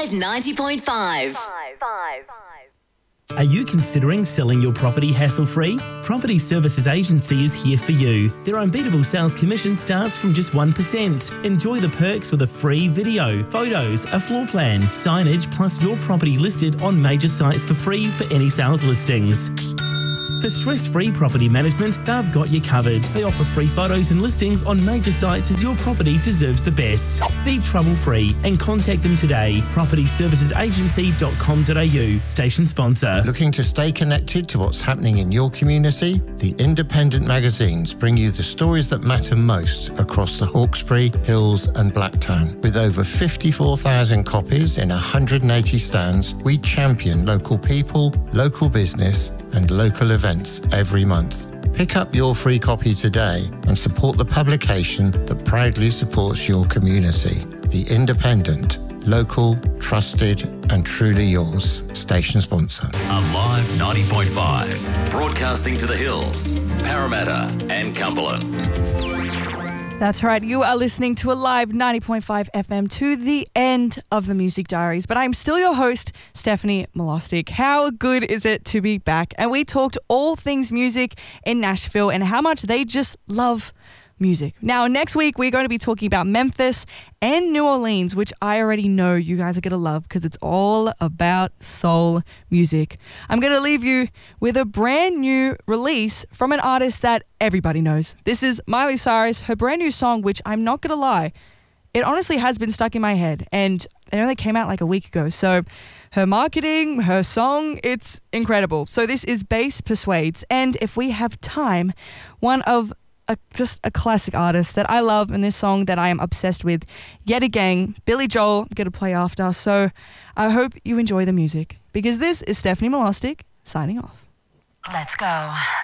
90.5. Are you considering selling your property hassle-free? Property Services Agency is here for you. Their unbeatable sales commission starts from just 1%. Enjoy the perks with a free video, photos, a floor plan, signage, plus your property listed on major sites for free for any sales listings. For stress-free property management, they've got you covered. They offer free photos and listings on major sites as your property deserves the best. Be trouble-free and contact them today. propertyservicesagency.com.au. Station sponsor. Looking to stay connected to what's happening in your community? The independent magazines bring you the stories that matter most across the Hawkesbury, Hills and Blacktown. With over 54,000 copies in 180 stands, we champion local people, local business and local events every month. Pick up your free copy today and support the publication that proudly supports your community. The Independent, local, trusted and truly yours. Station sponsor. Alive 90.5, broadcasting to the Hills, Parramatta and Cumberland. That's right, you are listening to Alive 90.5 FM to the end of the Music Diaries. But I'm still your host, Stephanie Milostic. How good is it to be back? And we talked all things music in Nashville and how much they just love music. Now, next week, we're going to be talking about Memphis and New Orleans, which I already know you guys are going to love because it's all about soul music. I'm going to leave you with a brand new release from an artist that everybody knows. This is Miley Cyrus, her brand new song, which I'm not going to lie, it honestly has been stuck in my head and it only came out like a week ago. So her marketing, her song, it's incredible. So this is Bass Persuades. And if we have time, one of just a classic artist that I love and this song that I am obsessed with yet again, Billy Joel, I'm going to play after. So I hope you enjoy the music because this is Stephanie Milostic signing off. Let's go.